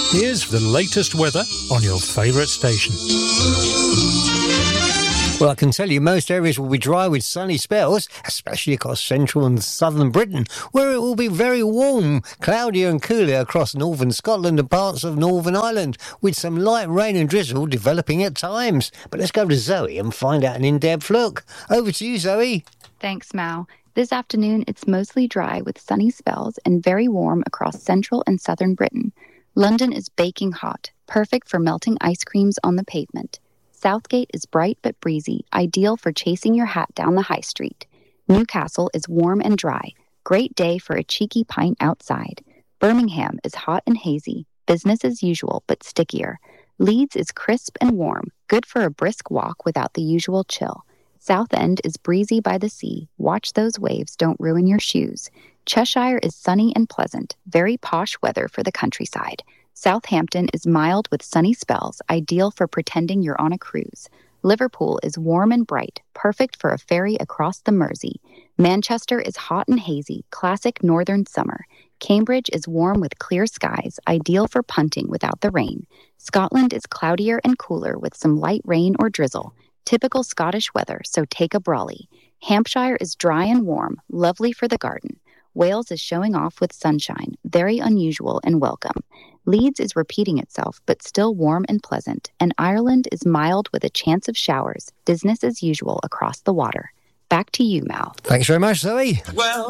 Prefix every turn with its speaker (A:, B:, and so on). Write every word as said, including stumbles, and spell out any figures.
A: Here's the latest weather on your favourite station.
B: Well, I can tell you most areas will be dry with sunny spells, especially across central and southern Britain, where it will be very warm, cloudier and cooler across northern Scotland and parts of Northern Ireland, with some light rain and drizzle developing at times. But let's go to Zoe and find out an in-depth look. Over to you, Zoe.
C: Thanks, Mal. This afternoon, it's mostly dry with sunny spells and very warm across central and southern Britain. London is baking hot, perfect for melting ice creams on the pavement. Southgate is bright but breezy, ideal for chasing your hat down the high street. Newcastle is warm and dry, great day for a cheeky pint outside. Birmingham is hot and hazy, business as usual but stickier. Leeds is crisp and warm, good for a brisk walk without the usual chill. Southend is breezy by the sea, watch those waves, don't ruin your shoes. Cheshire is sunny and pleasant, very posh weather for the countryside. Southampton is mild with sunny spells, ideal for pretending you're on a cruise. Liverpool is warm and bright, perfect for a ferry across the Mersey. Manchester is hot and hazy, classic northern summer. Cambridge is warm with clear skies, ideal for punting without the rain. Scotland is cloudier and cooler with some light rain or drizzle. Typical Scottish weather, so take a brolly. Hampshire is dry and warm, lovely for the garden. Wales is showing off with sunshine, very unusual and welcome. Leeds is repeating itself, but still warm and pleasant. And Ireland is mild with a chance of showers, business as usual across the water. Back to you, Mal.
B: Thanks very much, Zoe.
D: Well.